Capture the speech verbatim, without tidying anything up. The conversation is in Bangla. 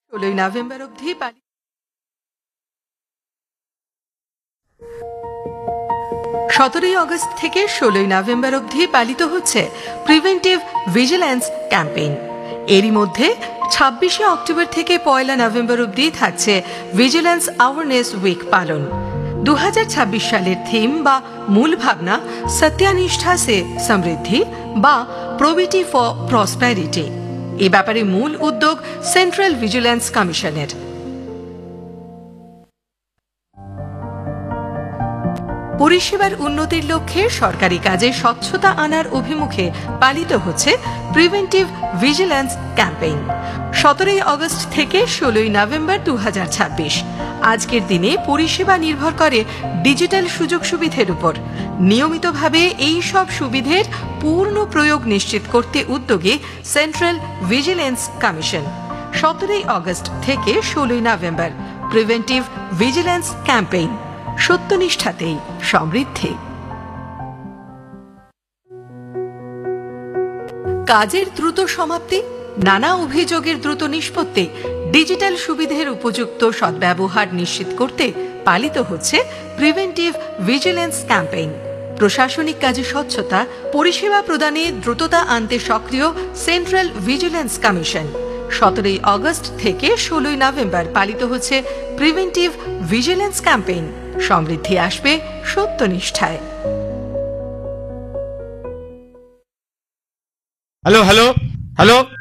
ষোলোই নভেম্বর অবধি পালিত সতেরোই আগস্ট থেকে ষোলোই নভেম্বর অবধি পালিত হচ্ছে প্রিভেন্টিভ ভিজিল্যান্স ক্যাম্পেইন। এরই মধ্যে ছাব্বিশে অক্টোবর থেকে পয়লা নভেম্বর অবধি থাকছে ভিজিল্যান্স অ্যাওয়ারনেস উইক পালন। দু হাজার ছাব্বিশ সালের থিম বা মূল ভাবনা সত্যানিষ্ঠা সে সমৃদ্ধি বা প্রবিটি ফর প্রসপ্যারিটি। এ ব্যাপারে মূল উদ্যোগ সেন্ট্রাল ভিজিল্যান্স কমিশনের। পরিষেবার উন্নতির লক্ষ্যে সরকারি কাজে স্বচ্ছতা আনার অভিমুখে পালিত হচ্ছে প্রিভেন্টিভ ভিজিল্যান্স ক্যাম্পেইন। সতেরোই আগস্ট থেকে ষোলোই নভেম্বর দু হাজার ছাব্বিশ। আজকের দিনে পরিষেবা নির্ভর করে ডিজিটাল সুযোগ সুবিধের উপর। নিয়মিতভাবে এই সব সুবিধের পূর্ণ প্রয়োগ নিশ্চিত করতে উদ্যোগে সেন্ট্রাল ভিজিল্যান্স কমিশন। সতেরোই আগস্ট থেকে ষোলোই নভেম্বর প্রিভেন্টিভ ভিজিল্যান্স ক্যাম্পেইন। সত্যনিষ্ঠাতেই সমৃদ্ধি। কাজের দ্রুত সমাপ্তি, নানা অভিযোগের দ্রুত নিষ্পত্তি, ডিজিটাল সুবিধের উপযুক্ত সদ্ব্যবহার নিশ্চিত করতে পালিত হচ্ছে প্রিভেন্টিভ ভিজিল্যান্স ক্যাম্পেইন। প্রশাসনিক কাজে স্বচ্ছতা, পরিষেবা প্রদানে দ্রুততা আনতে সক্রিয় সেন্ট্রাল ভিজিল্যান্স কমিশন। সতেরোই আগস্ট থেকে ষোলোই নভেম্বর পালিত হচ্ছে প্রিভেন্টিভ ভিজিল্যান্স ক্যাম্পেইন। সমৃদ্ধি আসবে সত্যনিষ্ঠায়। Hello hello hello